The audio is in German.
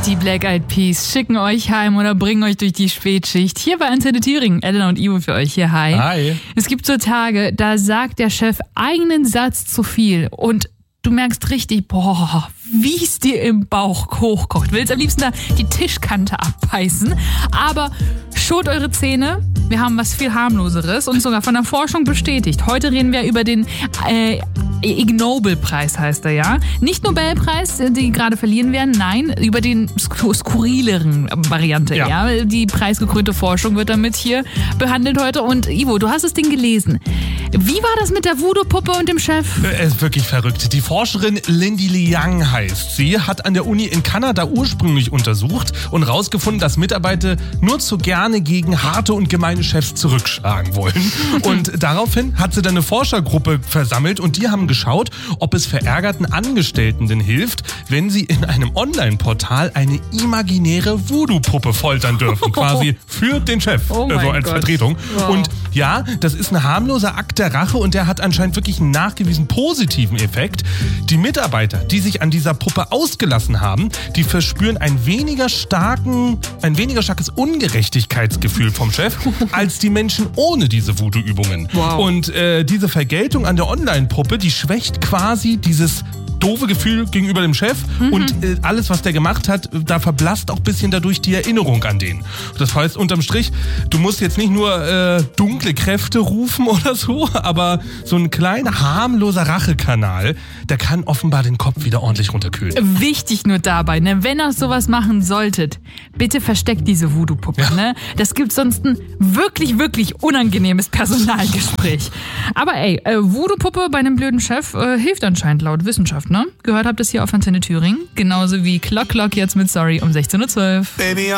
Die Black Eyed Peas schicken euch heim oder bringen euch durch die Spätschicht. Hier bei Antenne Thüringen, Elena und Ivo für euch hier. Hi. Hi. Es gibt so Tage, da sagt der Chef einen Satz zu viel und du merkst richtig, wie es dir im Bauch hochkocht. Willst am liebsten da die Tischkante abbeißen, aber schont eure Zähne. Wir haben was viel harmloseres und sogar von der Forschung bestätigt. Heute reden wir über den Ig Nobel-Preis, heißt er, ja. Nicht Nobelpreis, die gerade verliehen werden, nein, über den skurrileren Variante, ja. Die preisgekrönte Forschung wird damit hier behandelt heute. Und Ivo, du hast das Ding gelesen. Wie war das mit der Voodoo-Puppe und dem Chef? Es ist wirklich verrückt. Die Forscherin Lindy Liang heißt sie, hat an der Uni in Kanada ursprünglich untersucht und rausgefunden, dass Mitarbeiter nur zu gerne gegen harte und gemeine Chefs zurückschlagen wollen. Und daraufhin hat sie dann eine Forschergruppe versammelt und die haben geschaut, ob es verärgerten Angestellten denn hilft, wenn sie in einem Online-Portal eine imaginäre Voodoo-Puppe foltern dürfen, quasi für den Chef, so als Gott. Vertretung. Wow. Und ja, das ist ein harmloser Akt der Rache und der hat anscheinend wirklich einen nachgewiesen positiven Effekt. Die Mitarbeiter, die sich an dieser Puppe ausgelassen haben, die verspüren ein weniger starkes Ungerechtigkeitsgefühl vom Chef als die Menschen ohne diese Voodoo-Übungen. Wow. Und diese Vergeltung an der Online-Puppe, die schwächt quasi dieses doofe Gefühl gegenüber dem Chef und alles, was der gemacht hat, da verblasst auch ein bisschen dadurch die Erinnerung an den. Das heißt, unterm Strich, du musst jetzt nicht nur dunkle Kräfte rufen oder so, aber so ein kleiner, harmloser Rachekanal, der kann offenbar den Kopf wieder ordentlich runterkühlen. Wichtig nur dabei, ne, wenn ihr sowas machen solltet, bitte versteckt diese Voodoo-Puppe, ne? Das gibt sonst ein wirklich, wirklich unangenehmes Personalgespräch. Aber ey, Voodoo-Puppe bei einem blöden Chef hilft anscheinend laut Wissenschaft, ne? Gehört habt ihr es hier auf Antenne Thüringen, genauso wie Clock Clock jetzt mit Sorry um 16:12 Uhr.